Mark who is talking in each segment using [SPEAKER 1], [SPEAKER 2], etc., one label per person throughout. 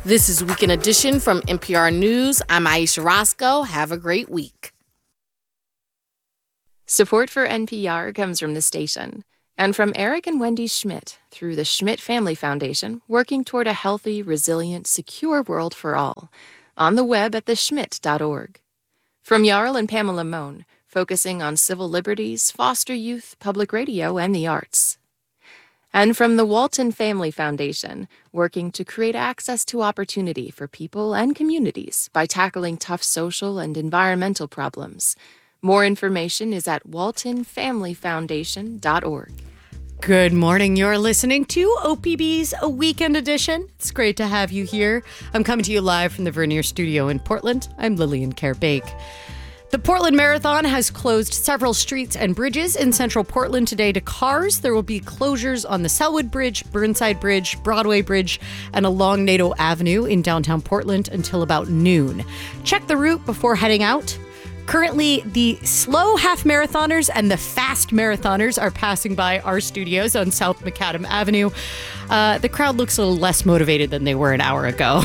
[SPEAKER 1] This is Weekend Edition from NPR News. I'm Aisha Roscoe. Have a great week.
[SPEAKER 2] Support for NPR comes from the station and from Eric and Wendy Schmidt through the Schmidt Family Foundation, working toward a healthy, resilient, secure world for all. On the web at theschmidt.org. From Jarl and Pamela Mohn, focusing on civil liberties, foster youth, public radio, and the arts. And from the Walton Family Foundation, working to create access to opportunity for people and communities by tackling tough social and environmental problems. More information is at waltonfamilyfoundation.org.
[SPEAKER 3] Good morning. You're listening to OPB's A Weekend Edition. It's great to have you here. I'm coming to you live from the Vernier Studio in Portland. I'm Lillian Kerr-Bake. The Portland Marathon has closed several streets and bridges in central Portland today to cars. There will be closures on the Selwood Bridge, Burnside Bridge, Broadway Bridge, and along Nadeau Avenue in downtown Portland until about noon. Check the route before heading out. Currently, the slow half marathoners and the fast marathoners are passing by our studios on South Macadam Avenue. The crowd looks a little less motivated than they were an hour ago.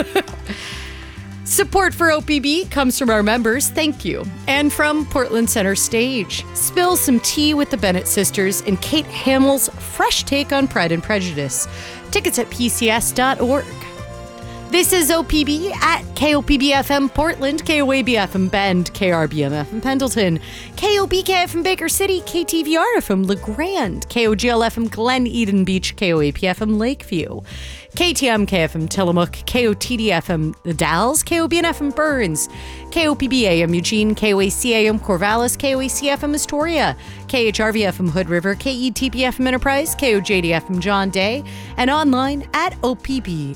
[SPEAKER 3] Support for OPB comes from our members, thank you, and from Portland Center Stage. Spill some tea with the Bennett sisters in Kate Hamill's fresh take on Pride and Prejudice. Tickets at pcs.org. This is OPB at KOPB-FM Portland, KOAB-FM Bend, KRBM-FM Pendleton, KOBK-FM Baker City, KTVR-FM LeGrand, KOGL-FM Glen Eden Beach, KOAP-FM Lakeview, KTM-KFM Tillamook, KOTD-FM The Dalles, KOBN-FM Burns, KOPB-AM Eugene, KOAC-AM Corvallis, KOAC-FM Astoria, KHRV-FM Hood River, KETB-FM Enterprise, KOJD-FM John Day, and online at OPB.org.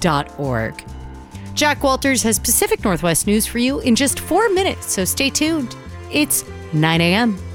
[SPEAKER 3] Jack Walters has Pacific Northwest news for you in just 4 minutes, so stay tuned. It's 9 a.m.